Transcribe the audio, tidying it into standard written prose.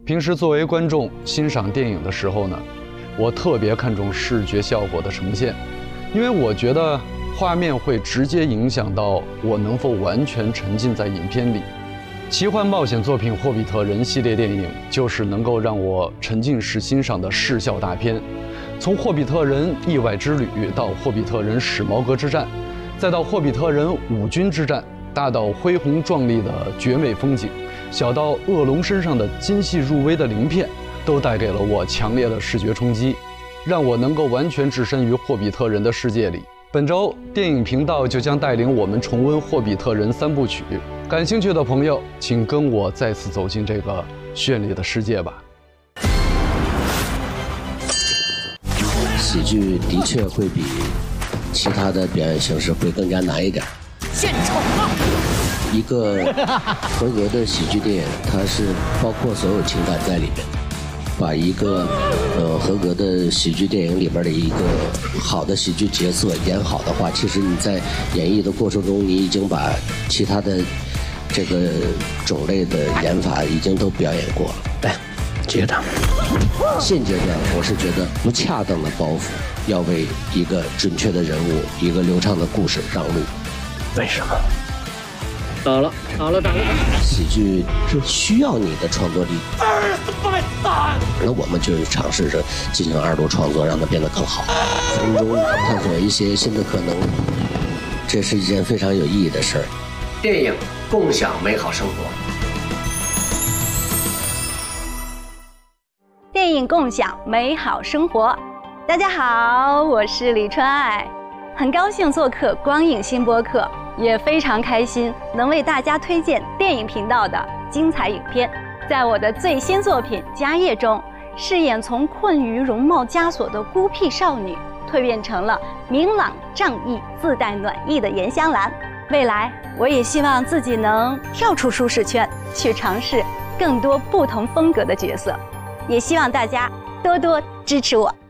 平时作为观众欣赏电影的时候呢，我特别看重视觉效果的呈现，因为我觉得画面会直接影响到我能否完全沉浸在影片里。奇幻冒险作品《霍比特人》系列电影就是能够让我沉浸式欣赏的视效大片。从《霍比特人：意外之旅》到《霍比特人：史矛革之战》，再到《霍比特人：五军之战》，大到恢宏壮丽的绝美风景，小到恶龙身上的精细入微的鳞片，都带给了我强烈的视觉冲击，让我能够完全置身于霍比特人的世界里。本周电影频道就将带领我们重温《霍比特人》三部曲，感兴趣的朋友，请跟我再次走进这个绚丽的世界吧。 喜剧的确会比其他的表演形式会更加难一点。 献丑了！ 一个合格的喜剧电影，它是包括所有情感在里面。把一个合格的喜剧电影里边的一个好的喜剧角色演好的话，其实你在演绎的过程中，你已经把其他的这个种类的演法已经都表演过了。来，接着。现阶段我是觉得不恰当的包袱要为一个准确的人物、一个流畅的故事让路。 为什么？打了！ 喜剧是需要你的创作力。那我们就尝试着进行二度创作，让它变得更好，从中探索一些新的可能。这是一件非常有意义的事儿。 电影共享美好生活。 电影共享美好生活。大家好，我是李川爱，很高兴做客光影新播客，也非常开心能为大家推荐电影频道的精彩影片。在我的最新作品《家业》中，饰演从困于容貌枷锁的孤僻少女，蜕变成了明朗仗义、自带暖意的严香兰。未来，我也希望自己能跳出舒适圈，去尝试更多不同风格的角色。也希望大家多多支持我。